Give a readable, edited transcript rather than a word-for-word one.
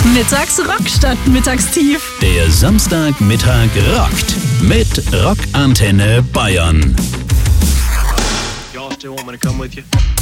Mittags Rock statt Mittagstief. Der Samstagmittag rockt mit Rockantenne Bayern. Y'all still want me to come with you?